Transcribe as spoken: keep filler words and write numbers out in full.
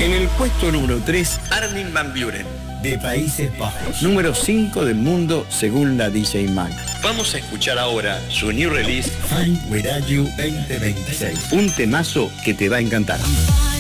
En el puesto número tres, Armin van Buuren, de Países Bajos. Número cinco del mundo según la D J Mag. Vamos a escuchar ahora su new release, Find Where Are You veinte veintiséis. Un temazo que te va a encantar.